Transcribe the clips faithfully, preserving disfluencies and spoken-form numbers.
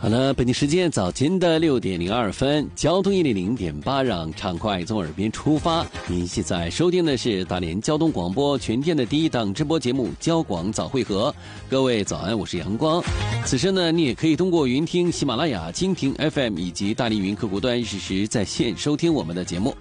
好了，北京时间早间的六点零二分，交通一零零点八，让畅快从耳边出发。您现在收听的是大连交通广播全天的第一档直播节目《交广早会合》。各位早安，我是阳光。此时呢，你也可以通过云听、喜马拉雅、蜻蜓 F M 以及大连云客户端实时在线收听我们的节目。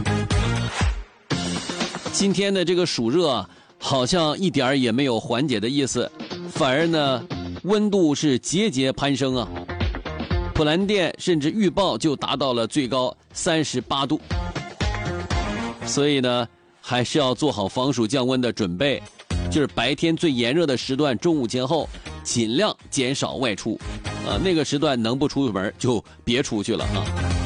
今天的这个暑热啊，好像一点也没有缓解的意思，反而呢，温度是节节攀升啊。普兰店甚至预报就达到了最高三十八度，所以呢，还是要做好防暑降温的准备。就是白天最炎热的时段，中午前后尽量减少外出，啊，那个时段能不出门就别出去了啊。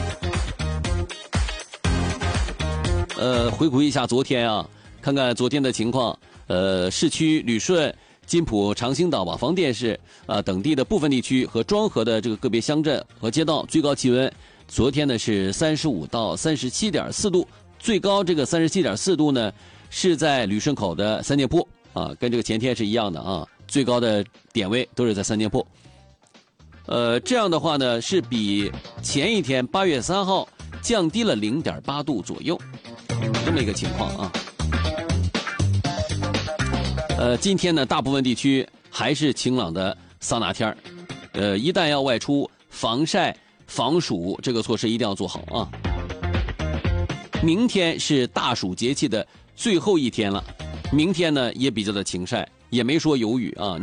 呃，回顾一下昨天啊，看看昨天的情况。呃，市区旅顺、金浦、长兴岛、瓦房店市啊、呃、等地的部分地区和庄河的这个个别乡镇和街道最高气温，昨天呢是三十五到三十七点四度，最高这个三十七点四度呢是在旅顺口的三件铺啊，跟这个前天是一样的啊，最高的点位都是在三件铺。呃，这样的话呢是比前一天八月三号降低了零点八度左右，这么一个情况啊。呃，今天呢，大部分地区还是晴朗的桑拿天儿，呃，一旦要外出，防晒、防暑这个措施一定要做好啊。明天是大暑节气的最后一天了，明天呢也比较的晴晒，也没说有雨啊。